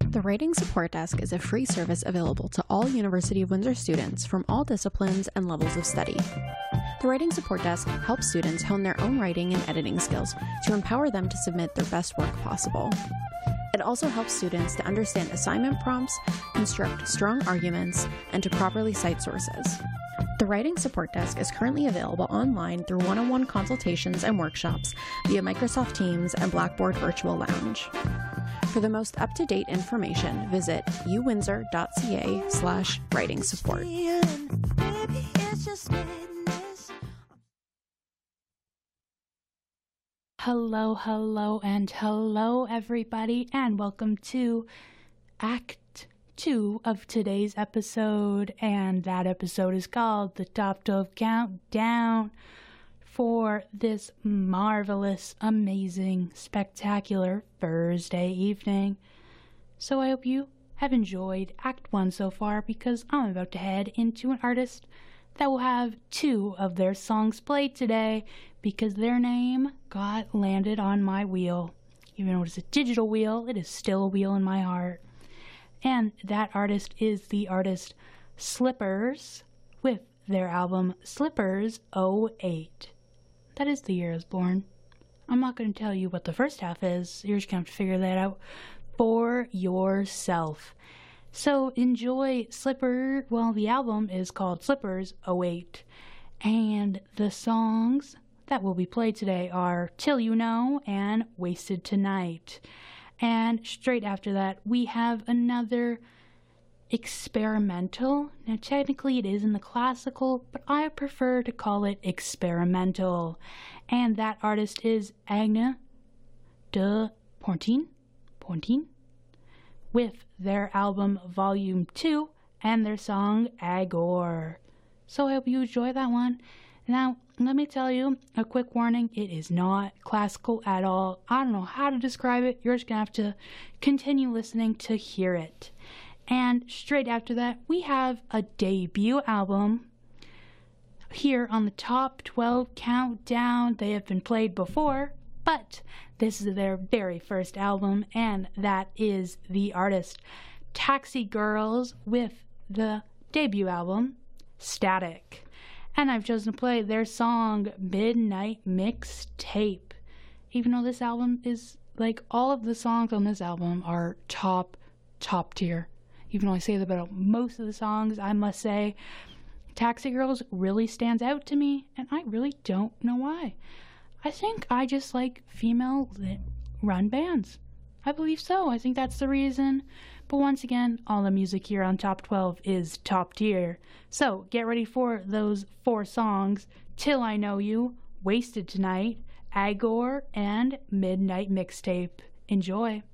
The Writing Support Desk is a free service available to all University of Windsor students from all disciplines and levels of study. The Writing Support Desk helps students hone their own writing and editing skills to empower them to submit their best work possible. It also helps students to understand assignment prompts, construct strong arguments, and to properly cite sources. The Writing Support Desk is currently available online through one-on-one consultations and workshops via Microsoft Teams and Blackboard Virtual Lounge. For the most up-to-date information, visit uwindsor.ca/writing support. Hello, everybody, and welcome to Act 2 of today's episode, and that episode is called The Top 12 Countdown for this marvelous, amazing, spectacular Thursday evening. So I hope you have enjoyed Act 1 so far, because I'm about to head into an artist that will have 2 of their songs played today, because their name got landed on my wheel. Even though it's a digital wheel, it is still a wheel in my heart. And that artist is the artist Slippers, with their album Slippers 08. That is the year I was born. I'm not going to tell you what the first half is. You're just going to have to figure that out for yourself. So enjoy the album is called Slippers 08. And the songs that will be played today are Till You Know and Wasted Tonight. And straight after that, we have another experimental. Now, technically it is in the classical, but I prefer to call it experimental. And that artist is Agne de Pointin, with their album Volume 2 and their song Agor. So I hope you enjoy that one. Now, let me tell you a quick warning. It is not classical at all. I don't know how to describe it. You're just going to have to continue listening to hear it. And straight after that, we have a debut album here on the Top 12 Countdown. They have been played before, but this is their very first album, and that is the artist Taxi Girls with the debut album Static. And I've chosen to play their song Midnight Mixtape. Even though this album is, like, all of the songs on this album are top tier. Even though I say that about most of the songs, I must say Taxi Girls really stands out to me, and I really don't know why. I think I just like female-run bands. I believe so. I think that's the reason. But once again, all the music here on Top 12 is top tier. So get ready for those 4 songs: Till I Know You, Wasted Tonight, Agor, and Midnight Mixtape. Enjoy.